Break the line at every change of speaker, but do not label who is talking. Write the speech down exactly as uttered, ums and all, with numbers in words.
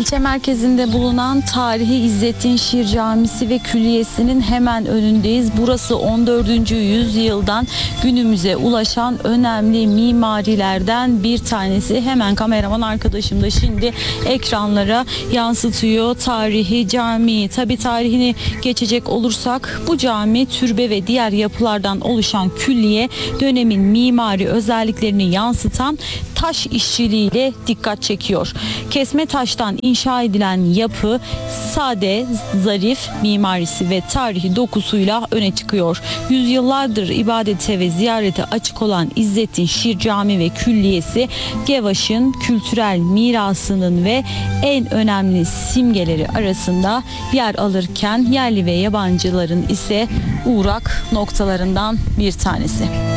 İlçe merkezinde bulunan tarihi İzzettin Şiir Camisi ve Külliyesi'nin hemen önündeyiz. Burası on dördüncü yüzyıldan günümüze ulaşan önemli mimarilerden bir tanesi. Hemen kameraman arkadaşım da şimdi ekranlara yansıtıyor tarihi camiyi. Tabii tarihini geçecek olursak bu cami, türbe ve diğer yapılardan oluşan külliye dönemin mimari özelliklerini yansıtan taş işçiliğiyle dikkat çekiyor. Kesme taştan inşa edilen yapı sade, zarif mimarisi ve tarihi dokusuyla öne çıkıyor. Yüzyıllardır ibadete ve ziyarete açık olan İzzettin Şiir Camii ve Külliyesi, Gevaş'ın kültürel mirasının ve en önemli simgeleri arasında yer alırken yerli ve yabancıların ise uğrak noktalarından bir tanesi.